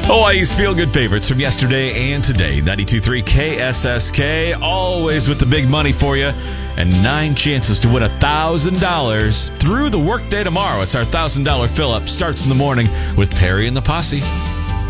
Hawaii's feel-good favorites from yesterday and today. 92.3 KSSK, always with the big money for you. And 9 chances to win $1,000 through the workday tomorrow. It's our $1,000 fill-up. Starts in the morning with Perry and the Posse.